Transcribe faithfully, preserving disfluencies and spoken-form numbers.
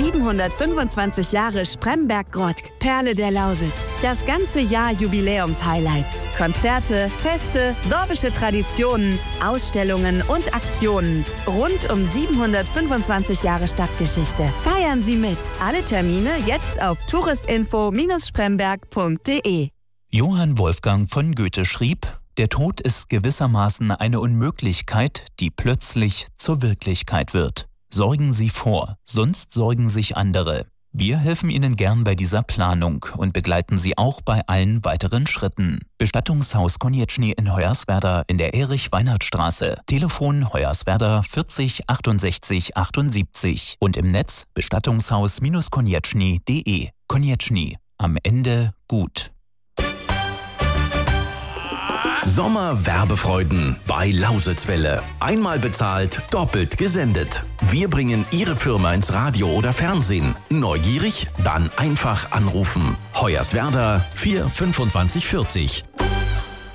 siebenhundertfünfundzwanzig Jahre Spremberg-Grottg, Perle der Lausitz. Das ganze Jahr Jubiläums-Highlights. Konzerte, Feste, sorbische Traditionen, Ausstellungen und Aktionen. Rund um siebenhundertfünfundzwanzig Jahre Stadtgeschichte. Feiern Sie mit. Alle Termine jetzt auf touristinfo Bindestrich spremberg Punkt de. Johann Wolfgang von Goethe schrieb: Der Tod ist gewissermaßen eine Unmöglichkeit, die plötzlich zur Wirklichkeit wird. Sorgen Sie vor, sonst sorgen sich andere. Wir helfen Ihnen gern bei dieser Planung und begleiten Sie auch bei allen weiteren Schritten. Bestattungshaus Konieczny in Hoyerswerda in der Erich-Weinhardt-Straße. Telefon Hoyerswerda vierzig achtundsechzig achtundsiebzig und im Netz bestattungshaus konieczny punkt de. Konieczny. Am Ende gut. Sommerwerbefreuden bei Lausitzwelle. Einmal bezahlt, doppelt gesendet. Wir bringen Ihre Firma ins Radio oder Fernsehen. Neugierig? Dann einfach anrufen. Hoyerswerda vier fünfundzwanzig vierzig.